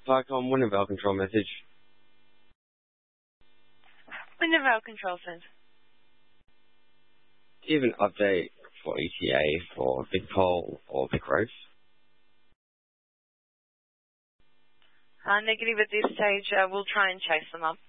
Parcom, Wintervale control message. Wintervale control center. Do you have an update for ETA for Vic Pole or Vic Rose? Negative at this stage. We'll try and chase them up.